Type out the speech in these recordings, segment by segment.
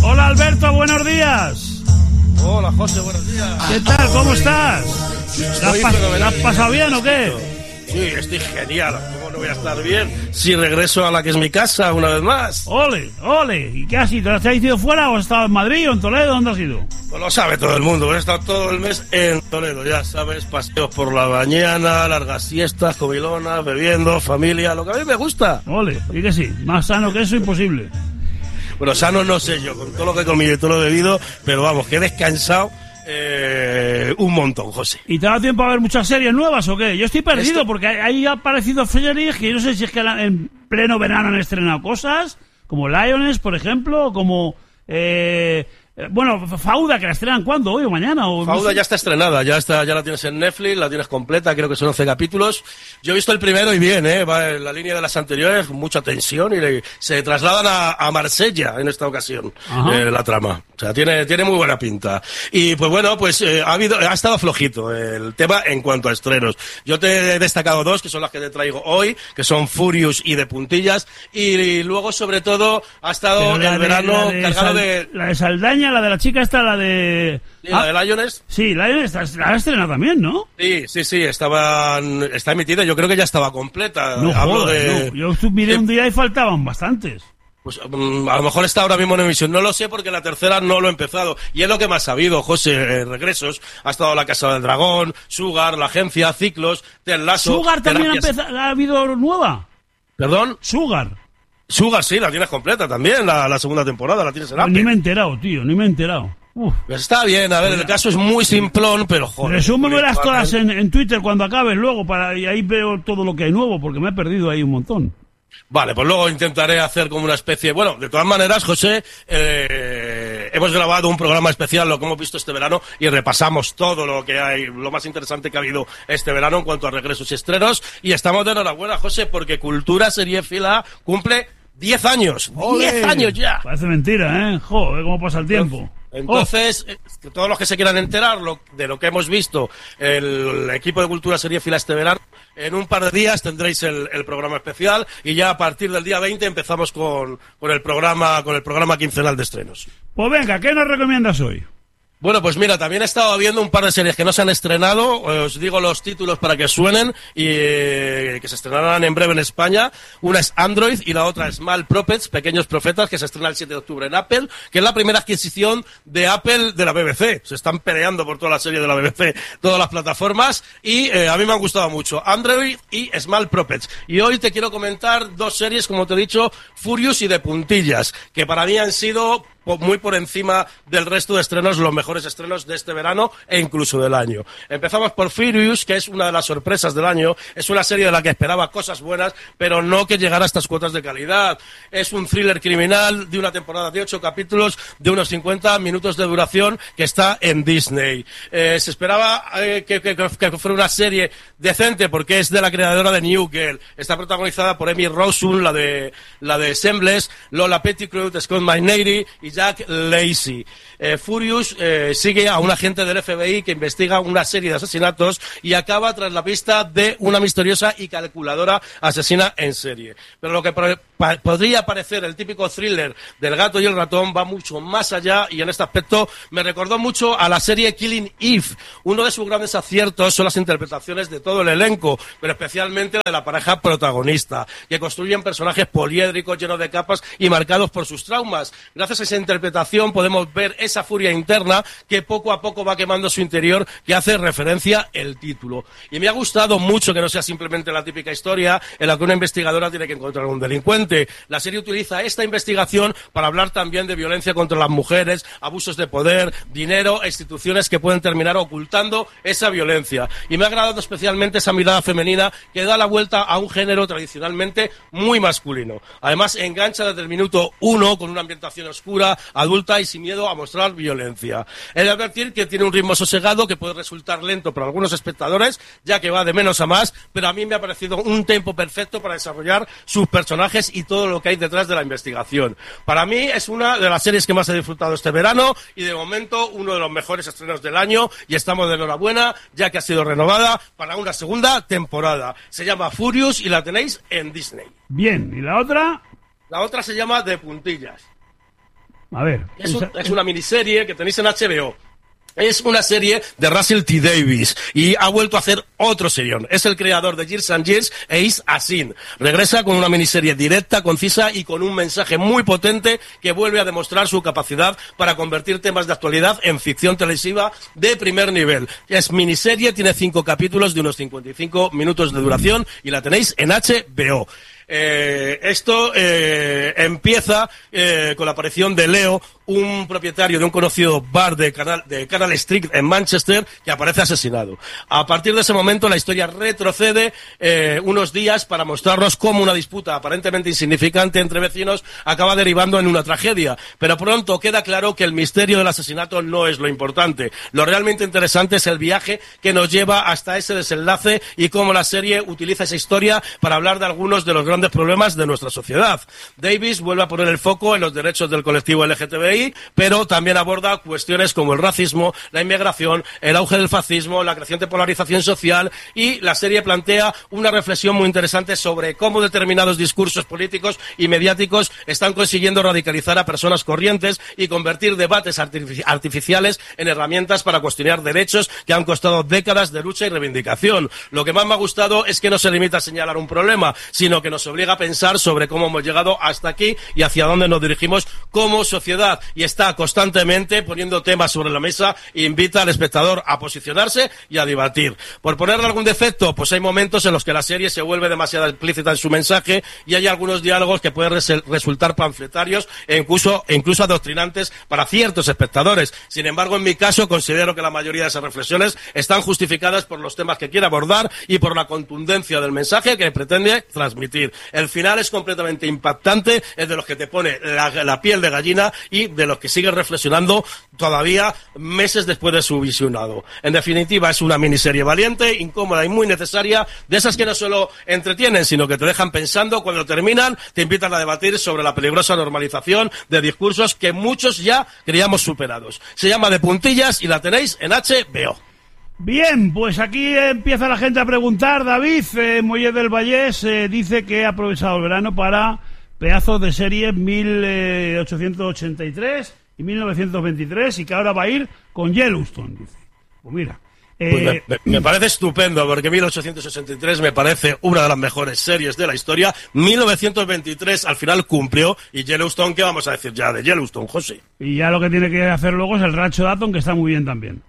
Hola Alberto, buenos días. Hola José, buenos días. ¿Qué tal? ¿Cómo estás? ¿La has pasado bien o qué? Sí, estoy genial. ¿Cómo no voy a estar bien si regreso a la que es mi casa una vez más? Ole, ole. ¿Y qué has ido? ¿Te has ido fuera o has estado en Madrid o en Toledo? ¿Dónde has ido? Pues lo sabe todo el mundo. He estado todo el mes en Toledo, ya sabes, paseos por la mañana, largas siestas, comilonas, bebiendo, familia, lo que a mí me gusta. Ole, y que sí, más sano que eso imposible. Bueno, sano no sé yo, con todo lo que he comido y todo lo bebido, pero vamos, que he descansado un montón, José. ¿Y te ha dado tiempo a ver muchas series nuevas o qué? Yo estoy perdido porque ahí ha aparecido series que yo no sé si es que en pleno verano han estrenado cosas, como Lioness, por ejemplo, o como... bueno, Fauda, que la estrenan ¿cuándo? ¿Hoy o mañana? O Fauda no sé. ya está estrenada, ya la tienes en Netflix, la tienes completa, creo que son 11 capítulos. Yo he visto el primero y bien, va en la línea de las anteriores, mucha tensión, y se trasladan a Marsella en esta ocasión, la trama. O sea, tiene muy buena pinta. Y pues bueno, pues ha estado flojito el tema en cuanto a estrenos. Yo te he destacado dos, que son las que te traigo hoy, que son Furious y De Puntillas, y luego sobre todo ha estado el verano cargado de... La de Saldaña, la de la chica esta, la de... ¿Y la de Lioness? Sí, Lioness la ha estrenado también, ¿no? Sí, está emitida, yo creo que ya estaba completa. No jodas, no. Yo miré un día y faltaban bastantes. Pues a lo mejor está ahora mismo en emisión, no lo sé porque la tercera no lo he empezado. Y es lo que me ha sabido, José, regresos. Ha estado La Casa del Dragón, Sugar, La Agencia, Ciclos, Ted Lasso... ¿Sugar también ha habido nueva? ¿Perdón? Sugar, sí, la tienes completa también, la segunda temporada, la tienes en Apple. Ni me he enterado, tío, ni me he enterado. Pues está bien, a ver, el caso es muy simplón, pero joder. Resúmemelas todas en Twitter cuando acabes luego, y ahí veo todo lo que hay nuevo, porque me he perdido ahí un montón. Vale, pues luego intentaré hacer como una especie... Bueno, de todas maneras, José, hemos grabado un programa especial, lo que hemos visto este verano, y repasamos todo lo que hay, lo más interesante que ha habido este verano en cuanto a regresos y estrenos, y estamos de enhorabuena, José, porque Cultura Seriéfila cumple 10 años. ¡Ole! 10 años ya. Parece mentira, ¿eh? Joder, cómo pasa el tiempo. Entonces, que todos los que se quieran enterar de lo que hemos visto el equipo de Cultura Seriéfila este verano, en un par de días tendréis el programa especial y ya a partir del día 20 empezamos con el programa quincenal de estrenos. Pues venga, ¿qué nos recomiendas hoy? Bueno, pues mira, también he estado viendo un par de series que no se han estrenado, os digo los títulos para que suenen y que se estrenarán en breve en España. Una es Android y la otra es Small Prophets, Pequeños Profetas, que se estrena el 7 de octubre en Apple, que es la primera adquisición de Apple de la BBC. Se están peleando por toda la serie de la BBC, todas las plataformas, y a mí me han gustado mucho Android y Small Prophets. Y hoy te quiero comentar dos series, como te he dicho, Furious y De Puntillas, que para mí han sido muy por encima del resto de estrenos, los mejores estrenos de este verano e incluso del año. Empezamos por Furious, que es una de las sorpresas del año. Es una serie de la que esperaba cosas buenas, pero no que llegara a estas cuotas de calidad. Es un thriller criminal de una temporada de 8 capítulos, de unos 50 minutos de duración, que está en Disney. Se esperaba que fuera una serie decente, porque es de la creadora de New Girl. Está protagonizada por Emmy Rossum, la de Shameless, Lola Pettigrew, Scott McNairy y Jack Lacey. Furious sigue a un agente del FBI que investiga una serie de asesinatos y acaba tras la pista de una misteriosa y calculadora asesina en serie. Pero lo que podría parecer el típico thriller del gato y el ratón va mucho más allá, y en este aspecto me recordó mucho a la serie Killing Eve. Uno de sus grandes aciertos son las interpretaciones de todo el elenco, pero especialmente la de la pareja protagonista, que construyen personajes poliédricos, llenos de capas y marcados por sus traumas. Gracias a esa interpretación podemos ver esa furia interna que poco a poco va quemando su interior, que hace referencia el título. Y me ha gustado mucho que no sea simplemente la típica historia en la que una investigadora tiene que encontrar a un delincuente. La serie utiliza esta investigación para hablar también de violencia contra las mujeres, abusos de poder, dinero e instituciones que pueden terminar ocultando esa violencia. Y me ha agradado especialmente esa mirada femenina que da la vuelta a un género tradicionalmente muy masculino. Además, engancha desde el minuto 1 con una ambientación oscura, adulta y sin miedo a mostrar violencia. He de advertir que tiene un ritmo sosegado que puede resultar lento para algunos espectadores, ya que va de menos a más, pero a mí me ha parecido un tempo perfecto para desarrollar sus personajes y todo lo que hay detrás de la investigación. Para mí es una de las series que más he disfrutado este verano y de momento uno de los mejores estrenos del año, y estamos de enhorabuena ya que ha sido renovada para una segunda temporada. Se llama Furious y la tenéis en Disney. Bien, ¿y la otra? La otra se llama De Puntillas. A ver. Es una miniserie que tenéis en HBO. Es una serie de Russell T. Davies y ha vuelto a hacer otro serión. Es el creador de Years and Years e Is a Sin. Regresa con una miniserie directa, concisa y con un mensaje muy potente que vuelve a demostrar su capacidad para convertir temas de actualidad en ficción televisiva de primer nivel. Es miniserie, tiene 5 capítulos de unos 55 minutos de duración y la tenéis en HBO. Esto empieza con la aparición de Leo, un propietario de un conocido bar de Canal Street en Manchester, que aparece asesinado. A partir de ese momento la historia retrocede unos días para mostrarnos cómo una disputa aparentemente insignificante entre vecinos acaba derivando en una tragedia. Pero pronto queda claro que el misterio del asesinato no es lo importante. Lo realmente interesante es el viaje que nos lleva hasta ese desenlace y cómo la serie utiliza esa historia para hablar de algunos de los grandes problemas de nuestra sociedad. Davies vuelve a poner el foco en los derechos del colectivo LGTBI, pero también aborda cuestiones como el racismo, la inmigración, el auge del fascismo, la creciente polarización social, y la serie plantea una reflexión muy interesante sobre cómo determinados discursos políticos y mediáticos están consiguiendo radicalizar a personas corrientes y convertir debates artificiales en herramientas para cuestionar derechos que han costado décadas de lucha y reivindicación. Lo que más me ha gustado es que no se limita a señalar un problema, sino que nos obliga a pensar sobre cómo hemos llegado hasta aquí y hacia dónde nos dirigimos como sociedad, y está constantemente poniendo temas sobre la mesa e invita al espectador a posicionarse y a debatir. Por ponerle algún defecto, pues hay momentos en los que la serie se vuelve demasiado explícita en su mensaje y hay algunos diálogos que pueden resultar panfletarios e incluso adoctrinantes para ciertos espectadores. Sin embargo, en mi caso, considero que la mayoría de esas reflexiones están justificadas por los temas que quiere abordar y por la contundencia del mensaje que pretende transmitir. El final es completamente impactante, es de los que te pone la piel de gallina y de los que siguen reflexionando todavía meses después de su visionado. En definitiva, es una miniserie valiente, incómoda y muy necesaria, de esas que no solo entretienen, sino que te dejan pensando. Cuando terminan, te invitan a debatir sobre la peligrosa normalización de discursos que muchos ya creíamos superados. Se llama De Puntillas y la tenéis en HBO. Bien, pues aquí empieza la gente a preguntar. David Moller del Vallés dice que ha aprovechado el verano para pedazos de series 1883 y 1923 y que ahora va a ir con Yellowstone, dice. Pues mira. Pues me parece estupendo, porque 1883 me parece una de las mejores series de la historia. 1923 al final cumplió, y Yellowstone, ¿qué vamos a decir ya de Yellowstone, José? Y ya lo que tiene que hacer luego es el Rancho Dayton, que está muy bien también.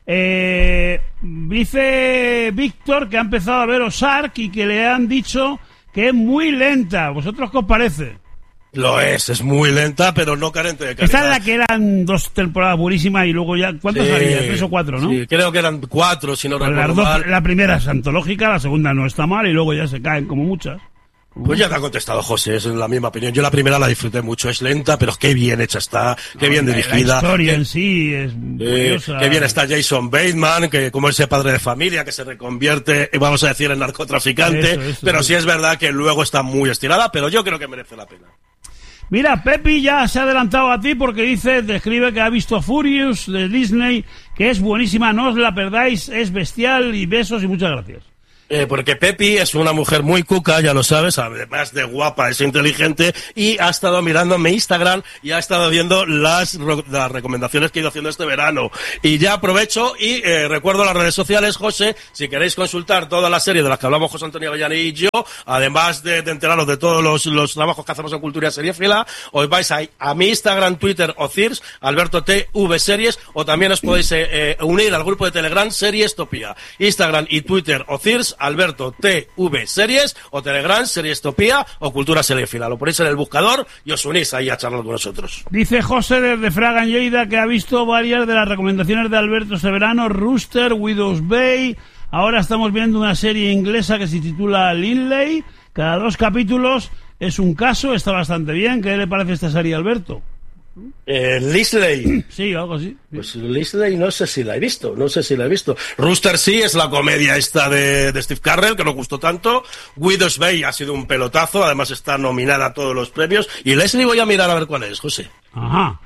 Dice Víctor que ha empezado a ver Ozark y que le han dicho que es muy lenta. ¿Vosotros qué os parece? Lo es muy lenta, pero no carente de calidad. Esta es la que eran 2 temporadas buenísimas y luego ya... ¿Cuántas había? 3 o 4, ¿no? Sí, creo que eran 4, si no recuerdo mal. La primera es antológica, la segunda no está mal y luego ya se caen como muchas. Pues ya te ha contestado José, es la misma opinión. Yo la primera la disfruté mucho, es lenta, pero qué bien hecha está, qué bien dirigida. La historia en sí es curiosa. Qué bien está Jason Bateman, que como ese padre de familia que se reconvierte, vamos a decir, en narcotraficante. Eso, pero sí es verdad que luego está muy estirada, pero yo creo que merece la pena. Mira, Pepi ya se ha adelantado a ti porque describe que ha visto Furious de Disney, que es buenísima, no os la perdáis, es bestial, y besos y muchas gracias. Porque Pepi es una mujer muy cuca, ya lo sabes, además de guapa, es inteligente, y ha estado mirando mi Instagram y ha estado viendo las recomendaciones que he ido haciendo este verano. Y ya aprovecho y recuerdo las redes sociales, José, si queréis consultar toda la serie de las que hablamos José Antonio Avellani y yo, además de enteraros de todos los trabajos que hacemos en Cultura Seriéfila, os vais a mi Instagram, Twitter o CIRS, Alberto TV Series, o también os podéis unir al grupo de Telegram Seriestopía. Instagram y Twitter o CIRS, Alberto TV Series, o Telegram Seriestopía o Cultura Seriéfila. Lo ponéis en el buscador y os unís ahí a charlar con nosotros. Dice José desde Fraga en Lleida que ha visto varias de las recomendaciones de Alberto este verano: Rooster, Widow's Bay. Ahora estamos viendo una serie inglesa que se titula Linley. Cada 2 capítulos es un caso, está bastante bien. ¿Qué le parece esta serie, Alberto? Lisley. Sí, algo así. Pues Lisley no sé si la he visto. Rooster sí, es la comedia esta de Steve Carell, que nos gustó tanto. Widow's Bay ha sido un pelotazo, además está nominada a todos los premios. Y Leslie voy a mirar a ver cuál es, José. Ajá.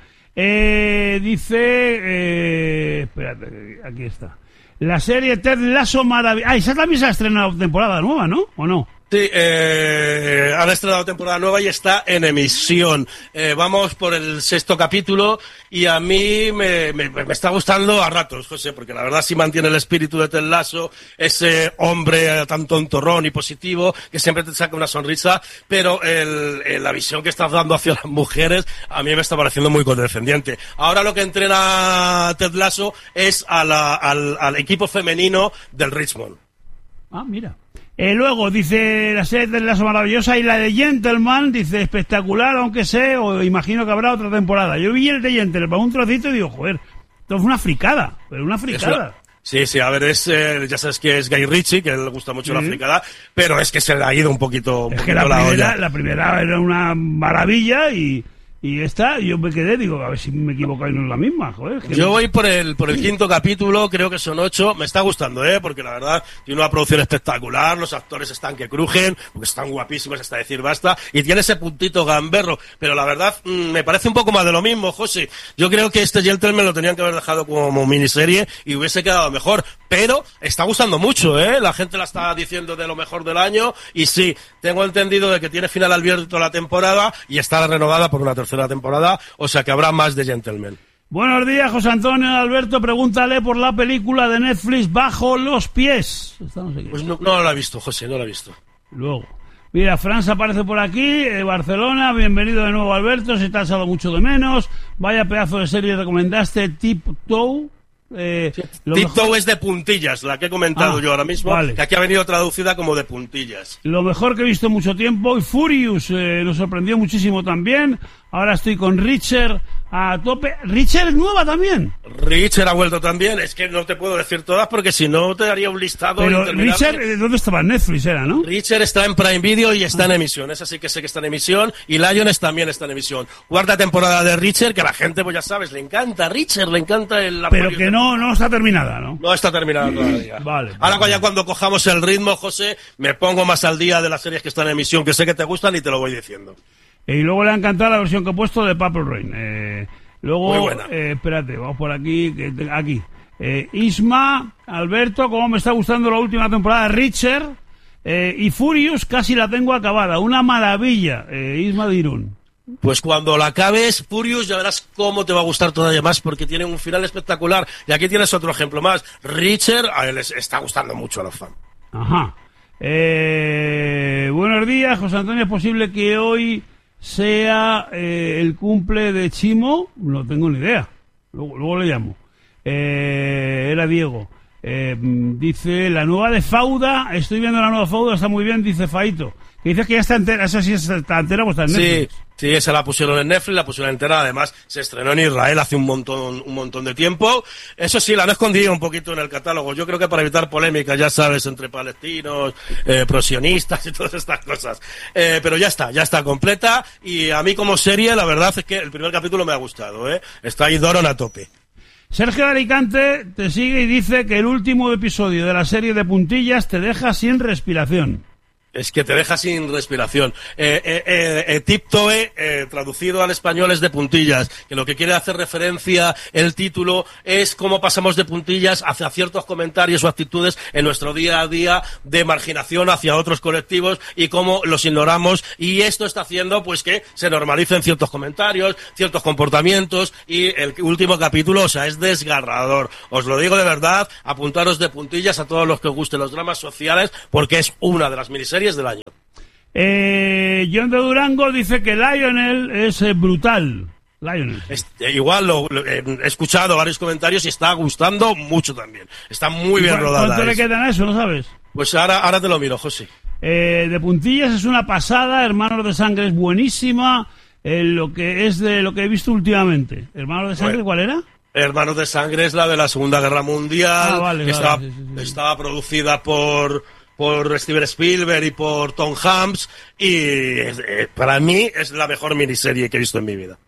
Dice... espérate, aquí está. La serie Ted Lasso maravillosa. Esa también se ha estrenado temporada nueva, ¿no? ¿O no? Sí, han estrenado temporada nueva y está en emisión. Vamos por el 6º capítulo y a mí me está gustando a ratos, José, porque la verdad sí mantiene el espíritu de Ted Lasso, ese hombre tan tontorrón y positivo que siempre te saca una sonrisa, pero la visión que estás dando hacia las mujeres a mí me está pareciendo muy condescendiente. Ahora lo que entrena Ted Lasso es al equipo femenino del Richmond. Ah, mira. Luego dice la serie de la maravillosa y la de Gentleman, dice espectacular, aunque sé, o imagino que habrá otra temporada. Yo vi el de Gentleman para un trocito y digo, joder, esto es una fricada, pero una fricada. Sí, a ver, ya sabes que es Guy Ritchie, que le gusta mucho la fricada, pero es que se le ha ido un poquito la olla. La primera era una maravilla y esta, yo me quedé, digo, a ver si me equivoco y no es la misma, joder. Yo voy por el 5º capítulo, creo que son 8, me está gustando, porque la verdad tiene una producción espectacular, los actores están que crujen, porque están guapísimos hasta decir basta, y tiene ese puntito gamberro, pero la verdad me parece un poco más de lo mismo, José. Yo creo que este Gentleman lo tenían que haber dejado como miniserie y hubiese quedado mejor, pero está gustando mucho, la gente la está diciendo de lo mejor del año, y sí, tengo entendido de que tiene final abierto la temporada y está renovada por una tercera temporada, o sea que habrá más de Gentleman. Buenos días, José Antonio Alberto, pregúntale por la película de Netflix Bajo los pies. Pues no la he visto, José, no la he visto. Luego, mira, Franz aparece por aquí, Barcelona, bienvenido de nuevo Alberto, se te ha echado mucho de menos, vaya pedazo de serie recomendaste, Tiptoe. Tiptoe es de puntillas, la que he comentado yo ahora mismo, vale. Que aquí ha venido traducida como de puntillas. Lo mejor que he visto en mucho tiempo, y Furious nos sorprendió muchísimo también. Ahora estoy con Richard a tope. ¿Richard es nueva también? Richard ha vuelto también, es que no te puedo decir todas porque si no te daría un listado. Pero Richard, ¿dónde estaba? En Netflix era, ¿no? Richard está en Prime Video y está en emisión, esa sí que sé que está en emisión, y Lions también está en emisión. 4ª temporada de Richard, que a la gente, pues ya sabes, le encanta Richard, le encanta el... Pero que no está terminada, ¿no? No está terminada todavía. Vale. Ahora ya cuando cojamos el ritmo, José, me pongo más al día de las series que están en emisión, que sé que te gustan y te lo voy diciendo. Y luego le ha encantado la versión que he puesto de Purple Rain. Luego, muy buena. Espérate, vamos por aquí. Aquí. Isma, Alberto, cómo me está gustando la última temporada de Richard. Y Furious casi la tengo acabada. Una maravilla. Isma de Irún. Pues cuando la acabes, Furious, ya verás cómo te va a gustar todavía más, porque tiene un final espectacular. Y aquí tienes otro ejemplo más. Richard, a él les está gustando mucho a los fans. Ajá. Buenos días, José Antonio. ¿Es posible que hoy sea el cumple de Chimo? No tengo ni idea. Luego le llamo. Era Diego. Dice, la nueva de Fauda, estoy viendo la nueva Fauda, está muy bien, dice Faito. Que dices que ya está entera, esa sí está entera, pues está en Netflix. Sí, esa la pusieron en Netflix, la pusieron entera, además se estrenó en Israel hace un montón de tiempo. Eso sí, la han escondido un poquito en el catálogo, yo creo que para evitar polémica, ya sabes, entre palestinos, prosionistas y todas estas cosas. Pero ya está completa, y a mí como serie, la verdad es que el primer capítulo me ha gustado, Está ahí Doron a tope. Sergio de Alicante te sigue y dice que el último episodio de la serie de puntillas te deja sin respiración. Es que te deja sin respiración. Tiptoe, traducido al español, es de puntillas, que lo que quiere hacer referencia el título es cómo pasamos de puntillas hacia ciertos comentarios o actitudes en nuestro día a día de marginación hacia otros colectivos y cómo los ignoramos, y esto está haciendo pues que se normalicen ciertos comentarios, ciertos comportamientos, y el último capítulo, o sea, es desgarrador. Os lo digo de verdad, apuntaros de puntillas a todos los que os gusten los dramas sociales, porque es una de las miniseries del año. John de Durango dice que Lionel es brutal. Lionel. Igual he escuchado varios comentarios y está gustando mucho también. Está muy bien rodada. ¿Cuánto le quedan a eso, no sabes? Pues ahora te lo miro, José. De puntillas es una pasada. Hermanos de Sangre es buenísima. Lo que he visto últimamente. ¿Hermanos de Sangre cuál era? Hermanos de Sangre es la de la Segunda Guerra Mundial. Vale, estaba producida por Steven Spielberg y por Tom Hanks, y para mí es la mejor miniserie que he visto en mi vida.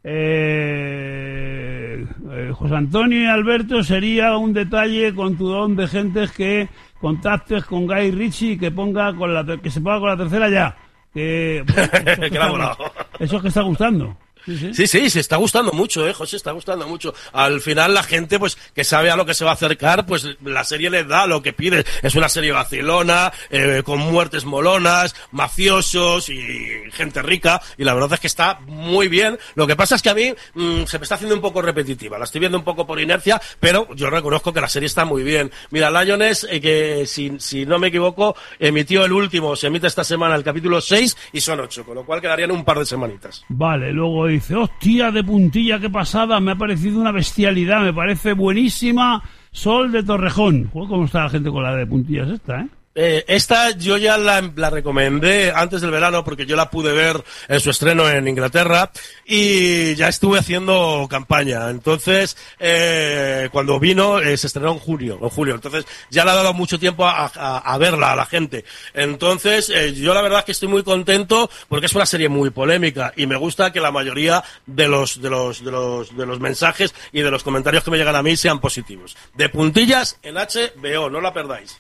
José Antonio y Alberto, sería un detalle con tu don de gentes que contactes con Guy Ritchie y que se ponga con la tercera ya. Eso es que está gustando. Sí, se está gustando mucho, José, está gustando mucho. Al final la gente, pues, que sabe a lo que se va a acercar, pues la serie le da lo que pide. Es una serie vacilona, con muertes molonas, mafiosos y gente rica, y la verdad es que está muy bien. Lo que pasa es que a mí se me está haciendo un poco repetitiva, la estoy viendo un poco por inercia, pero yo reconozco que la serie está muy bien. Mira, Lioness, que si no me equivoco, emitió el último, se emite esta semana el capítulo 6 y son 8, con lo cual quedarían un par de semanitas. Vale, luego dice, hostia de puntilla, qué pasada, me ha parecido una bestialidad, me parece buenísima, Sol de Torrejón. Joder, ¿cómo está la gente con la de puntillas esta, Esta yo ya la recomendé antes del verano porque yo la pude ver en su estreno en Inglaterra y ya estuve haciendo campaña. Entonces, cuando vino, se estrenó en julio. Entonces, ya le ha dado mucho tiempo a verla a la gente. Entonces, yo la verdad es que estoy muy contento porque es una serie muy polémica y me gusta que la mayoría de los mensajes y de los comentarios que me llegan a mí sean positivos. De puntillas en HBO, no la perdáis.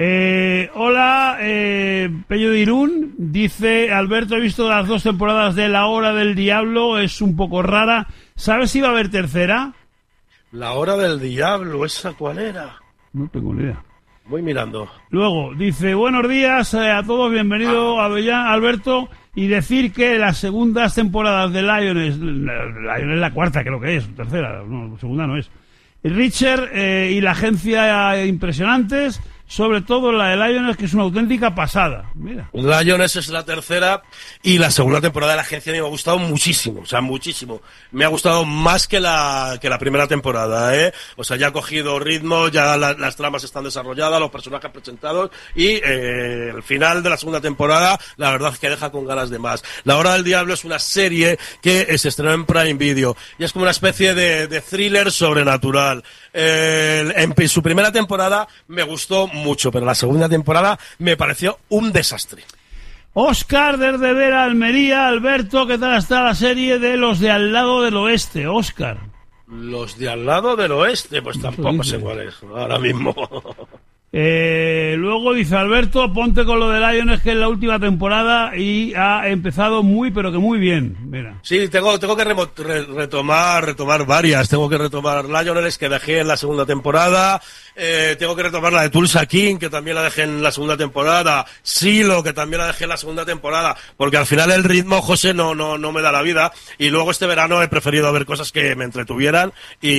Hola, Pello de Irún, dice Alberto, he visto las 2 temporadas de La Hora del Diablo, es un poco rara, ¿sabes si va a haber tercera? La Hora del Diablo, ¿esa cuál era? No tengo ni idea. Voy mirando. Luego, dice, buenos días a todos, bienvenido a Avellán, Alberto, y decir que las segundas temporadas de Lioness es la cuarta, creo que es, tercera, no, segunda no es, Richard y la agencia impresionantes, sobre todo la de Lioness, que es una auténtica pasada. Mira. Lioness es la tercera y la segunda temporada de la agencia me ha gustado muchísimo, muchísimo. Me ha gustado más que la primera temporada, O sea, ya ha cogido ritmo, ya las tramas están desarrolladas, los personajes presentados y el final de la segunda temporada, la verdad es que deja con ganas de más. La Hora del Diablo es una serie que se estrenó en Prime Video y es como una especie de thriller sobrenatural. En su primera temporada me gustó mucho, pero la segunda temporada me pareció un desastre. Óscar desde Vera, Almería. Alberto, ¿qué tal está la serie de Los de al lado del oeste? Óscar. Los de al lado del oeste, pues tampoco sé cuál es ahora mismo. Luego dice Alberto, ponte con lo de Lioness, que es la última temporada y ha empezado pero que muy bien. Mira. Sí, tengo que retomar varias. Tengo que retomar Lioness, que dejé en la segunda temporada. Tengo que retomar la de Tulsa King, que también la dejé en la segunda temporada. Silo, que también la dejé en la segunda temporada. Porque al final el ritmo, José, no me da la vida. Y luego este verano he preferido ver cosas que me entretuvieran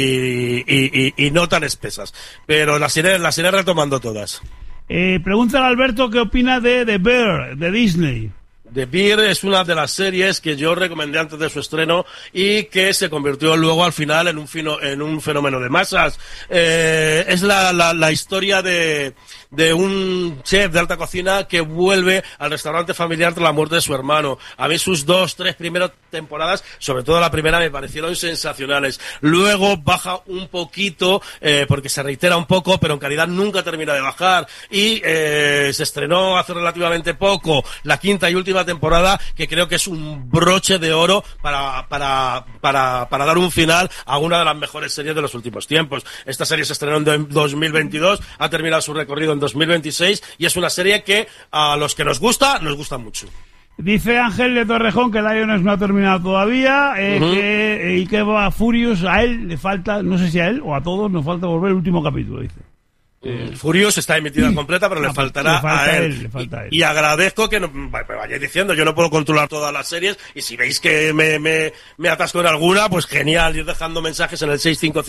y no tan espesas. Pero las iré retomando todas. Pregúntale a Alberto qué opina de The Bear, de Disney. The Bear es una de las series que yo recomendé antes de su estreno y que se convirtió luego al final en un fenómeno de masas. Es la historia de un chef de alta cocina que vuelve al restaurante familiar tras la muerte de su hermano. A mí sus 2-3 primeras temporadas, sobre todo la primera, me parecieron sensacionales. Luego baja un poquito, porque se reitera un poco, pero en calidad nunca termina de bajar. Y se estrenó hace relativamente poco la quinta y última temporada, que creo que es un broche de oro para dar un final a una de las mejores series de los últimos tiempos. Esta serie se estrenó en 2022, ha terminado su recorrido en 2026 y es una serie que a los que nos gusta mucho. Dice Ángel de Torrejón que Lioness no ha terminado todavía, y que va a Furious, a él le falta, no sé si a él o a todos, nos falta volver el último capítulo, dice. Furious está emitida completa, pero le faltará a él. Y agradezco que me vayáis diciendo, yo no puedo controlar todas las series, y si veis que me atasco en alguna, pues genial, ir dejando mensajes en el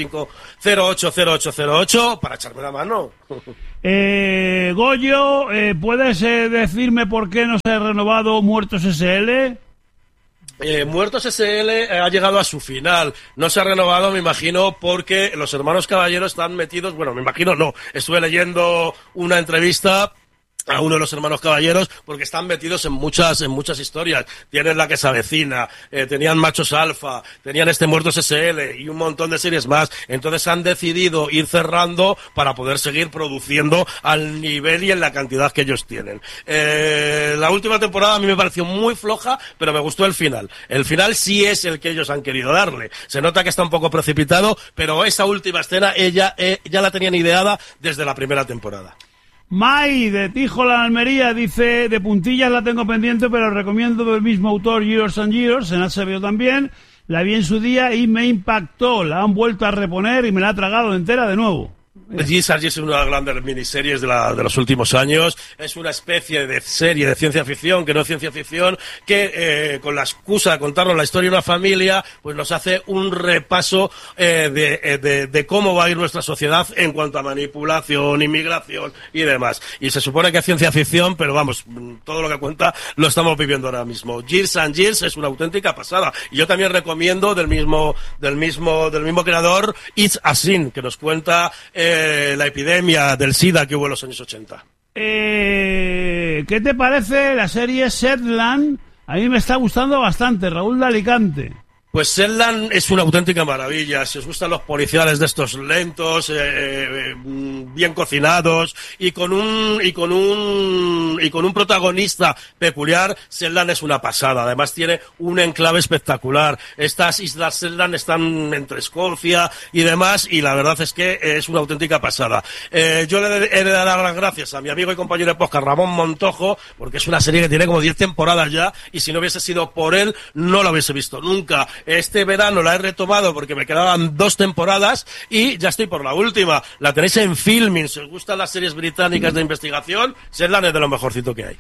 655-080808 para echarme la mano. Goyo, ¿puedes decirme por qué no se ha renovado Muertos S.L.? Muertos S.L. ha llegado a su final. No se ha renovado, me imagino, porque los hermanos Caballero están metidos... Bueno, me imagino no. Estuve leyendo una entrevista a uno de los hermanos Caballeros, porque están metidos en muchas historias. Tienen La que se avecina, tenían Machos Alfa, tenían Muertos S.L. y un montón de series más. Entonces han decidido ir cerrando para poder seguir produciendo al nivel y en la cantidad que ellos tienen. La última temporada a mí me pareció muy floja, pero me gustó el final. El final sí es el que ellos han querido darle. Se nota que está un poco precipitado, pero esa última escena ya la tenían ideada desde la primera temporada. Mai, de Tijola, Almería, dice, de puntillas la tengo pendiente, pero recomiendo del mismo autor, Years and Years, en HBO también. la vi en su día y me impactó. La han vuelto a reponer y me la ha tragado entera de nuevo. Gis es una de las grandes miniseries de los últimos años. Es una especie de serie de ciencia ficción, que no es ciencia ficción, que con la excusa de contarnos la historia de una familia, pues nos hace un repaso de cómo va a ir nuestra sociedad en cuanto a manipulación, inmigración y demás. Y se supone que es ciencia ficción, pero vamos, todo lo que cuenta lo estamos viviendo ahora mismo. Years and Years es una auténtica pasada. Y yo también recomiendo del mismo creador, It's a Sin, que nos cuenta la epidemia del SIDA que hubo en los años 80. ¿Qué te parece la serie Shetland? A mí me está gustando bastante, Raúl de Alicante. Pues Shetland es una auténtica maravilla. Si os gustan los policiales de estos lentos, bien cocinados y con un protagonista peculiar, Shetland es una pasada. Además tiene un enclave espectacular. Estas islas Shetland están entre Escocia y demás, y la verdad es que es una auténtica pasada. Yo le he de dar las gracias a mi amigo y compañero de podcast Ramón Montojo, porque es una serie que tiene como 10 temporadas ya, y si no hubiese sido por él, no la hubiese visto nunca. Este verano la he retomado porque me quedaban 2 temporadas y ya estoy por la última. La tenéis en Filmin. Si os gustan las series británicas de investigación, Shetland es de lo mejorcito que hay.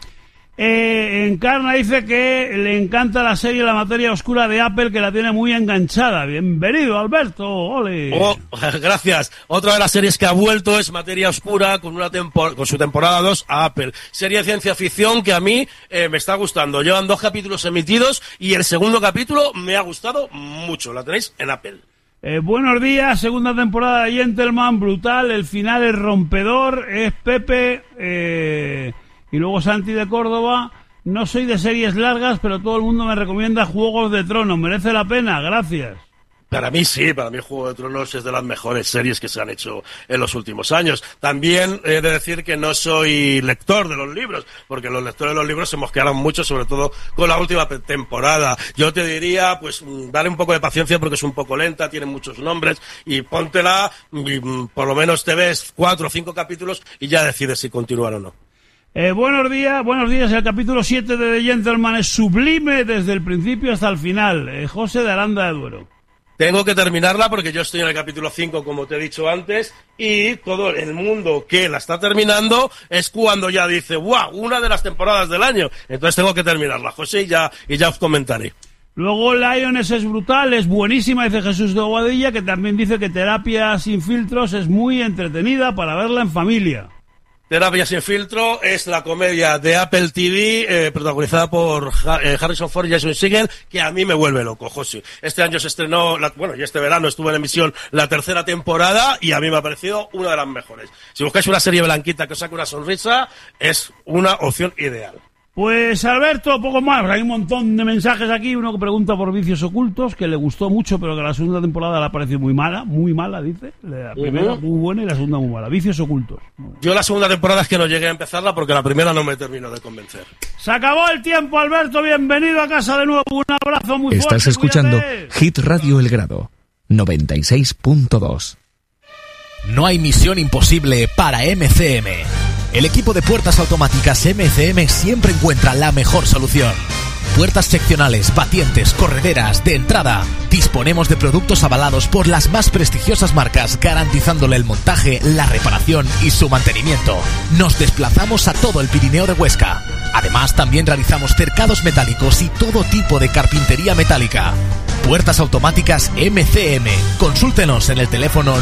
Encarna dice que le encanta la serie La Materia Oscura de Apple, que la tiene muy enganchada. Bienvenido, Alberto. ¡Ole! Oh, gracias. Otra de las series que ha vuelto es Materia Oscura con su temporada 2 a Apple. Serie de ciencia ficción que a mí me está gustando. Llevan 2 capítulos emitidos y el segundo capítulo me ha gustado mucho. La tenéis en Apple. Buenos días, segunda temporada de Gentleman, brutal. El final es rompedor. Es Pepe... Y luego Santi de Córdoba, no soy de series largas, pero todo el mundo me recomienda Juegos de Tronos. ¿Merece la pena? Gracias. Para mí sí, para mí Juego de Tronos es de las mejores series que se han hecho en los últimos años. También he de decir que no soy lector de los libros, porque los lectores de los libros se mosquearon mucho, sobre todo con la última temporada. Yo te diría, pues, dale un poco de paciencia porque es un poco lenta, tiene muchos nombres, y póntela, y por lo menos te ves 4 o 5 capítulos y ya decides si continuar o no. Buenos días. El capítulo 7 de The Gentleman es sublime desde el principio hasta el final. José de Aranda de Duero. Tengo que terminarla porque yo estoy en el capítulo 5, como te he dicho antes, y todo el mundo que la está terminando es cuando ya dice, ¡guau! Una de las temporadas del año. Entonces tengo que terminarla, José, y ya os comentaré. Luego Lions es brutal, es buenísima, dice Jesús de Boadilla, que también dice que Terapia sin filtros es muy entretenida para verla en familia. Terapia sin filtro es la comedia de Apple TV, protagonizada por Harrison Ford y Jason Segel, que a mí me vuelve loco, José. Este año se estrenó, y este verano estuvo en emisión la 3ª temporada y a mí me ha parecido una de las mejores. Si buscáis una serie blanquita que os saque una sonrisa, es una opción ideal. Pues Alberto, poco más. Hay un montón de mensajes aquí. Uno que pregunta por Vicios Ocultos, que le gustó mucho, pero que la segunda temporada le ha parecido muy mala, dice. La primera muy buena y la segunda muy mala. Vicios Ocultos. Yo la segunda temporada es que no llegué a empezarla porque la primera no me terminó de convencer. Se acabó el tiempo, Alberto. Bienvenido a casa de nuevo. Un abrazo muy fuerte. Estás escuchando Cuídate. Hit Radio El Grado 96.2. No hay misión imposible para MCM. El equipo de puertas automáticas MCM siempre encuentra la mejor solución. Puertas seccionales, batientes, correderas, de entrada. Disponemos de productos avalados por las más prestigiosas marcas, garantizándole el montaje, la reparación y su mantenimiento. Nos desplazamos a todo el Pirineo de Huesca. Además, también realizamos cercados metálicos y todo tipo de carpintería metálica. Puertas automáticas MCM. Consúltenos en el teléfono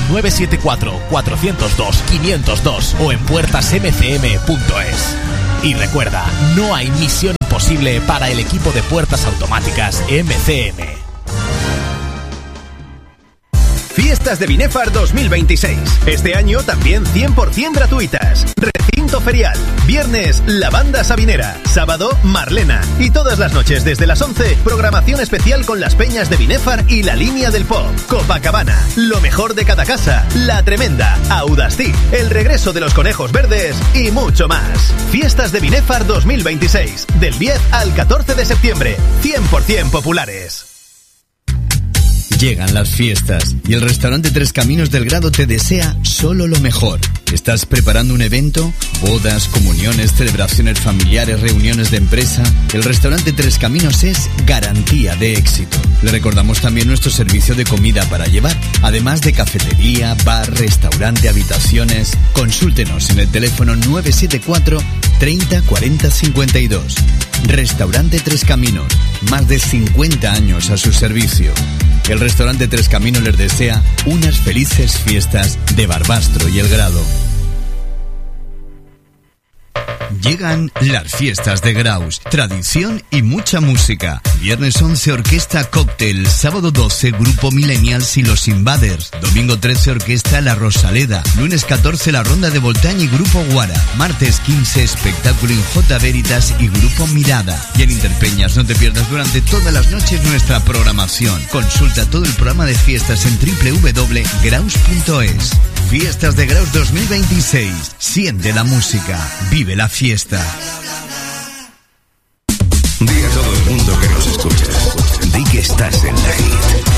974-402-502 o en puertasmcm.es. Y recuerda, no hay misión imposible para el equipo de puertas automáticas MCM. Fiestas de Binefar 2026. Este año también 100% gratuitas. Recinto ferial. Viernes, la banda Sabinera. Sábado, Marlena. Y todas las noches desde las 11, programación especial con las peñas de Binefar y la línea del pop. Copacabana. Lo mejor de cada casa. La Tremenda. Audacity. El regreso de los conejos verdes. Y mucho más. Fiestas de Binefar 2026. Del 10 al 14 de septiembre. 100% populares. Llegan las fiestas y el restaurante Tres Caminos del Grado te desea solo lo mejor. ¿Estás preparando un evento? ¿Bodas, comuniones, celebraciones familiares, reuniones de empresa? El restaurante Tres Caminos es garantía de éxito. Le recordamos también nuestro servicio de comida para llevar, además de cafetería, bar, restaurante, habitaciones. Consúltenos en el teléfono 974 30 40 52. Restaurante Tres Caminos, más de 50 años a su servicio. El restaurante Tres Caminos les desea unas felices fiestas de Barbastro y El Grado. Llegan las fiestas de Graus, tradición y mucha música. Viernes 11, Orquesta Cóctel. Sábado 12, Grupo Millennials y Los Invaders. Domingo 13, Orquesta La Rosaleda. Lunes 14, La Ronda de Voltaña y Grupo Guara. Martes 15, espectáculo en J Veritas y Grupo Mirada. Y en Interpeñas no te pierdas durante todas las noches nuestra programación. Consulta todo el programa de fiestas en www.graus.es. Fiestas de Graus 2026. Siente la música, vive la fiesta. Di a todo el mundo que nos escucha. Di que estás en la gira.